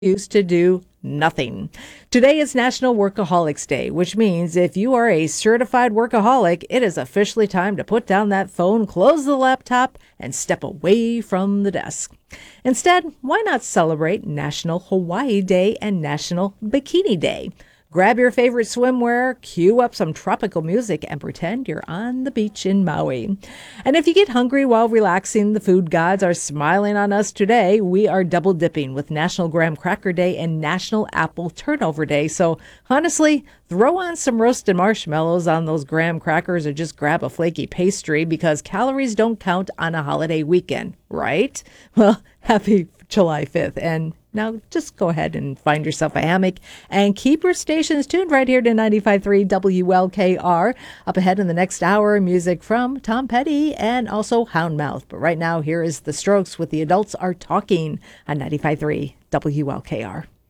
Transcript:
used to do nothing. Today is National Workaholics Day, which means if you are a certified workaholic, it is officially time to put down that phone, close the laptop, and step away from the desk. Instead, why not celebrate National Hawaii Day and National Bikini Day? Grab your favorite swimwear, cue up some tropical music, and pretend you're on the beach in Maui. And if you get hungry while relaxing, the food gods are smiling on us today. We are double dipping with National Graham Cracker Day and National Apple Turnover Day. So honestly, throw on some roasted marshmallows on those graham crackers or just grab a flaky pastry because calories don't count on a holiday weekend, right? Well, happy July 5th. And now just go ahead and find yourself a hammock and keep your stations tuned right here to 95.3 WLKR. Up ahead in the next hour, music from Tom Petty and also Houndmouth. But right now, here is The Strokes with The Adults Are Talking on 95.3 WLKR.